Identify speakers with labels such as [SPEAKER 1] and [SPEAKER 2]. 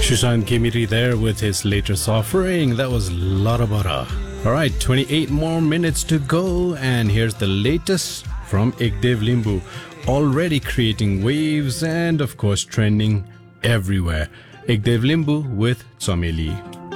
[SPEAKER 1] Sushant Kimiri there with his latest offering. That was Lada Bara. Alright, 28 more minutes to go, and here's the latest from Ekdev Limbu. Already creating waves and of course trending everywhere. Ekdev Limbu with Chameli.